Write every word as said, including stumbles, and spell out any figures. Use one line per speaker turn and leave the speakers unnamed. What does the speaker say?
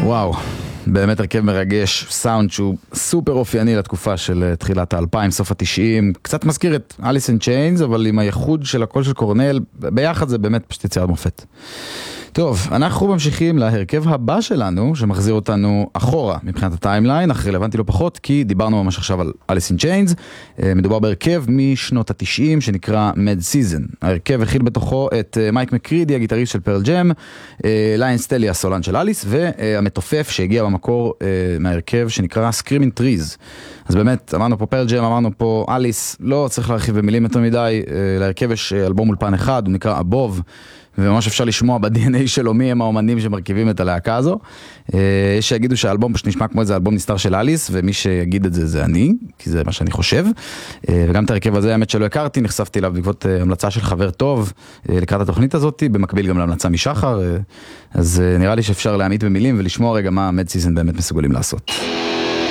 וואו, באמת הרכב מרגש, סאונד שהוא סופר אופייני לתקופה של תחילת האלפיים, סוף התשעים, קצת מזכיר את אליס אין צ'יינס, אבל עם הייחוד של הקול של קורנל, ביחד זה באמת פשוט יצירת מופת. טוב, אנחנו ממשיכים להרכב הבא שלנו, שמחזיר אותנו אחורה מבחינת הטיימליין, אך רלוונטי לא פחות, כי דיברנו ממש עכשיו על אליס אין צ'יינס, מדובר בהרכב משנות התשעים, שנקרא Mad Season. ההרכב הכיל בתוכו את מייק מקרידי, הגיטריסט של פרל ג'ם, ליין סטלי, הסולן של אליס, והמתופף שהגיע במקור מההרכב שנקרא Screaming Trees. אז באמת, אמרנו פה פרל ג'ם, אמרנו פה אליס, לא צריך להרחיב במילים יותר מדי, להרכב יש אלבום אולפן אחד, הוא נקרא Above, וממש אפשר לשמוע ב-די אן איי שלו מי הם האומנים שמרכיבים את הלהקה הזו. יש שיגידו שהאלבום פשוט נשמע כמו איזה אלבום נסתר של אליס, ומי שיגיד את זה זה אני, כי זה מה שאני חושב. וגם את הרכב הזה, האמת שלא הכרתי, נחשפתי אליו בעקבות המלצה של חבר טוב לקראת התוכנית הזאת, במקביל גם להמלצה משחר, אז נראה לי שאפשר להעמיד במילים ולשמוע רגע מה Mad Season באמת מסוגלים לעשות.